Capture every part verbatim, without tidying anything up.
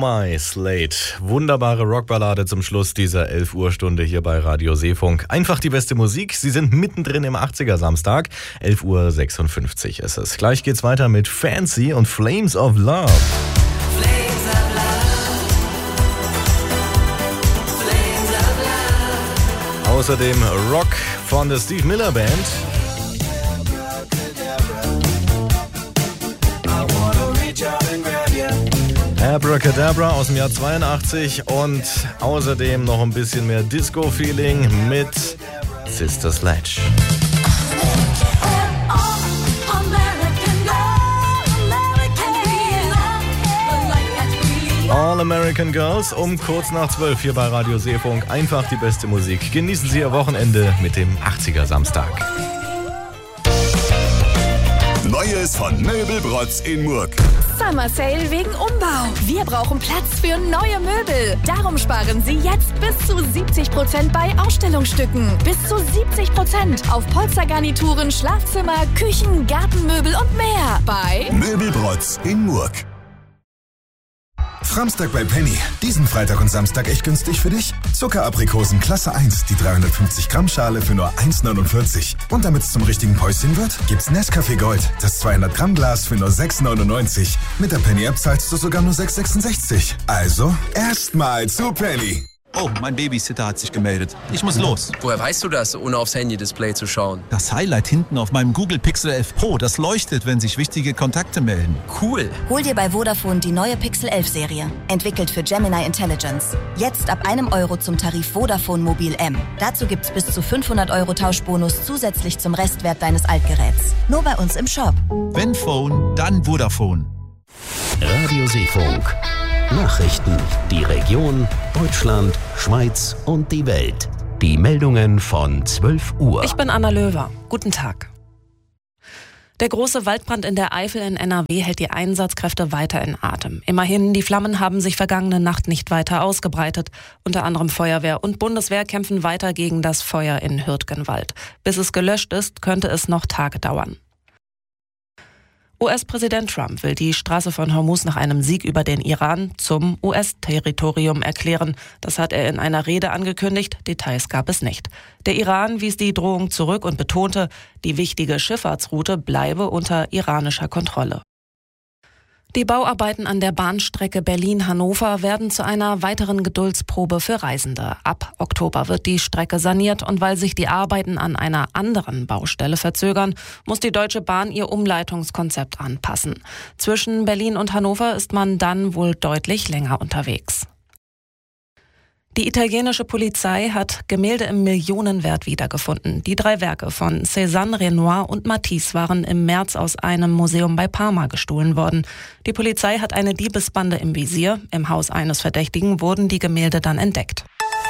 My Slate. Wunderbare Rockballade zum Schluss dieser elf Uhr Stunde hier bei Radio Seefunk. Einfach die beste Musik. Sie sind mittendrin im achtziger Samstag. elf Uhr sechsundfünfzig ist es. Gleich geht's weiter mit Fancy und Flames of Love. Flames of Love. Flames of Love. Außerdem Rock von der Steve Miller Band. Abracadabra aus dem Jahr zweiundachtzig und außerdem noch ein bisschen mehr Disco-Feeling mit Sister Sledge. All American Girls um kurz nach zwölf hier bei Radio Seefunk. Einfach die beste Musik. Genießen Sie Ihr Wochenende mit dem achtziger Samstag. Neues von Möbelbrotz in Murg. Summer Sale wegen Umbau. Wir brauchen Platz für neue Möbel. Darum sparen Sie jetzt bis zu siebzig Prozent bei Ausstellungsstücken. Bis zu siebzig Prozent auf Polstergarnituren, Schlafzimmer, Küchen, Gartenmöbel und mehr. Bei Möbelbrotz in Murg. Framstag bei Penny. Diesen Freitag und Samstag echt günstig für dich. Zuckeraprikosen Klasse eins, die dreihundertfünfzig Gramm Schale für nur eins neunundvierzig. Und damit es zum richtigen Päuschen wird, gibt's Nescafé Gold, das zweihundert Gramm Glas für nur sechs neunundneunzig. Mit der Penny App zahlst du sogar nur sechs sechsundsechzig. Also, erstmal zu Penny. Oh, mein Babysitter hat sich gemeldet. Ich muss los. Woher weißt du das, ohne aufs Handy-Display zu schauen? Das Highlight hinten auf meinem Google Pixel elf Pro, das leuchtet, wenn sich wichtige Kontakte melden. Cool. Hol dir bei Vodafone die neue Pixel elf Serie. Entwickelt für Gemini Intelligence. Jetzt ab einem Euro zum Tarif Vodafone Mobil M. Dazu gibt's bis zu fünfhundert Euro Tauschbonus zusätzlich zum Restwert deines Altgeräts. Nur bei uns im Shop. Wenn Phone, dann Vodafone. Radio Seefunk. Nachrichten, die Region, Deutschland, Schweiz und die Welt. Die Meldungen von zwölf Uhr. Ich bin Anna Löwer. Guten Tag. Der große Waldbrand in der Eifel in N R W hält die Einsatzkräfte weiter in Atem. Immerhin, die Flammen haben sich vergangene Nacht nicht weiter ausgebreitet. Unter anderem Feuerwehr und Bundeswehr kämpfen weiter gegen das Feuer in Hürtgenwald. Bis es gelöscht ist, könnte es noch Tage dauern. U S-Präsident Trump will die Straße von Hormuz nach einem Sieg über den Iran zum U S-Territorium erklären. Das hat er in einer Rede angekündigt, Details gab es nicht. Der Iran wies die Drohung zurück und betonte, die wichtige Schifffahrtsroute bleibe unter iranischer Kontrolle. Die Bauarbeiten an der Bahnstrecke Berlin-Hannover werden zu einer weiteren Geduldsprobe für Reisende. Ab Oktober wird die Strecke saniert und weil sich die Arbeiten an einer anderen Baustelle verzögern, muss die Deutsche Bahn ihr Umleitungskonzept anpassen. Zwischen Berlin und Hannover ist man dann wohl deutlich länger unterwegs. Die italienische Polizei hat Gemälde im Millionenwert wiedergefunden. Die drei Werke von Cézanne, Renoir und Matisse waren im März aus einem Museum bei Parma gestohlen worden. Die Polizei hat eine Diebesbande im Visier. Im Haus eines Verdächtigen wurden die Gemälde dann entdeckt.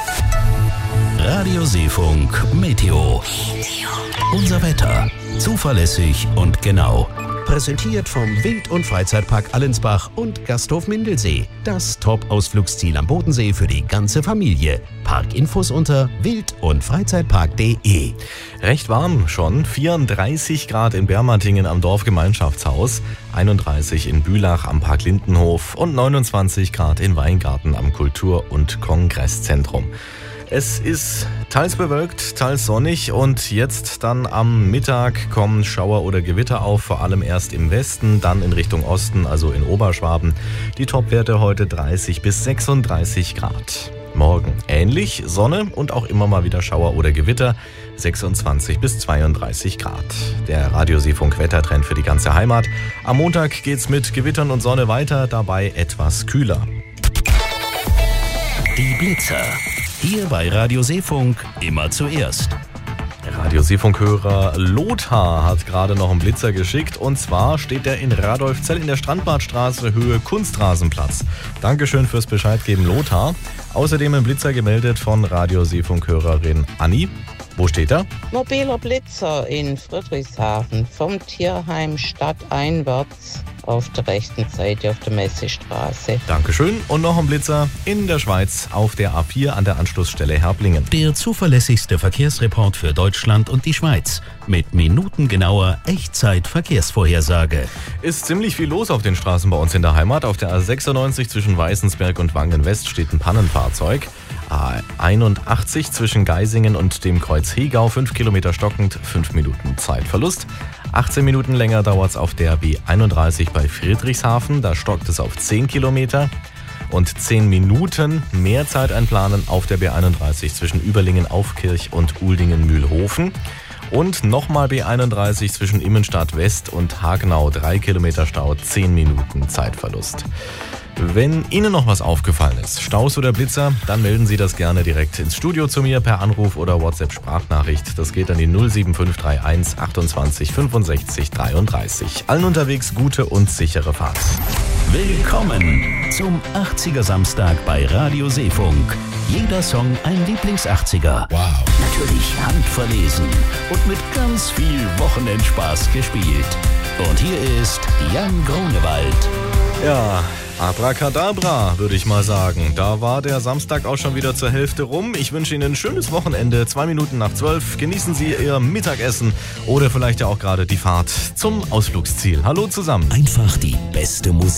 Radio Seefunk Meteo. Unser Wetter. Zuverlässig und genau. Präsentiert vom Wild- und Freizeitpark Allensbach und Gasthof Mindelsee. Das Top-Ausflugsziel am Bodensee für die ganze Familie. Parkinfos unter wild und freizeitpark punkt de. Recht warm schon. vierunddreißig Grad in Bermatingen am Dorfgemeinschaftshaus, einunddreißig in Bülach am Park Lindenhof und neunundzwanzig Grad in Weingarten am Kultur- und Kongresszentrum. Es ist teils bewölkt, teils sonnig und jetzt dann am Mittag kommen Schauer oder Gewitter auf, vor allem erst im Westen, dann in Richtung Osten, also in Oberschwaben. Die Topwerte heute dreißig bis sechsunddreißig Grad. Morgen ähnlich, Sonne und auch immer mal wieder Schauer oder Gewitter, sechsundzwanzig bis zweiunddreißig Grad. Der Radio Seefunk Wettertrend für die ganze Heimat. Am Montag geht's mit Gewittern und Sonne weiter, dabei etwas kühler. Die Blitzer. Hier bei Radio Seefunk immer zuerst. Radio Seefunk-Hörer Lothar hat gerade noch einen Blitzer geschickt und zwar steht er in Radolfzell in der Strandbadstraße Höhe Kunstrasenplatz. Dankeschön fürs Bescheidgeben, Lothar. Außerdem ein Blitzer gemeldet von Radio Seefunk-Hörerin Anni. Wo steht er? Mobiler Blitzer in Friedrichshafen vom Tierheim stadteinwärts auf der rechten Seite auf der Messestraße. Dankeschön. Und noch ein Blitzer in der Schweiz auf der A vier an der Anschlussstelle Herblingen. Der zuverlässigste Verkehrsreport für Deutschland und die Schweiz. Mit minutengenauer Echtzeit-Verkehrsvorhersage. Ist ziemlich viel los auf den Straßen bei uns in der Heimat. Auf der A sechsundneunzig zwischen Weißensberg und Wangen-West steht ein Pannenfahrzeug. A einundachtzig zwischen Geisingen und dem Kreuz Hegau, fünf Kilometer stockend, fünf Minuten Zeitverlust. achtzehn Minuten länger dauert es auf der B einunddreißig bei Friedrichshafen, da stockt es auf zehn Kilometer. Und zehn Minuten mehr Zeit einplanen auf der B einunddreißig zwischen Überlingen-Aufkirch und Uldingen-Mühlhofen. Und nochmal B einunddreißig zwischen Immenstadt West und Hagenau, drei Kilometer Stau, zehn Minuten Zeitverlust. Wenn Ihnen noch was aufgefallen ist, Staus oder Blitzer, dann melden Sie das gerne direkt ins Studio zu mir per Anruf oder WhatsApp-Sprachnachricht. Das geht an die null sieben fünf drei eins achtundzwanzig fünfundsechzig dreiunddreißig. Allen unterwegs gute und sichere Fahrt. Willkommen zum achtziger Samstag bei Radio Seefunk. Jeder Song ein Lieblings-achtziger. Wow. Natürlich handverlesen und mit ganz viel Wochenendspaß gespielt. Und hier ist Jan Grunewald. Ja, Abracadabra, würde ich mal sagen. Da war der Samstag auch schon wieder zur Hälfte rum. Ich wünsche Ihnen ein schönes Wochenende. Zwei Minuten nach zwölf. Genießen Sie Ihr Mittagessen oder vielleicht ja auch gerade die Fahrt zum Ausflugsziel. Hallo zusammen. Einfach die beste Musik.